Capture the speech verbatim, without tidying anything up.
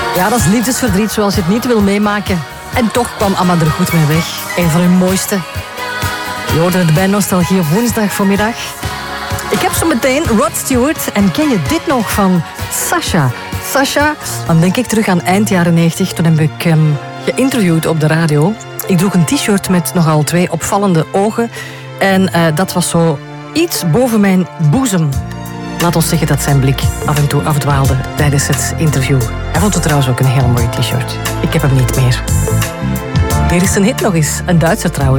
Ja, dat is liefdesverdriet zoals je het niet wil meemaken. En toch kwam Amma er goed mee weg. Een van hun mooiste. Je hoorde het bij Nostalgie op woensdag voormiddag. Ik heb zo meteen Rod Stewart. En ken je dit nog van Sasha? Sasha, dan denk ik terug aan eind jaren negentig. Toen heb ik hem geïnterviewd op de radio. Ik droeg een t-shirt met nogal twee opvallende ogen. En uh, dat was zo iets boven mijn boezem. Laat ons zeggen dat zijn blik af en toe afdwaalde tijdens het interview. Hij vond het trouwens ook een heel mooi t-shirt. Ik heb hem niet meer. Hier is een hit nog eens. Een Duitser trouwens.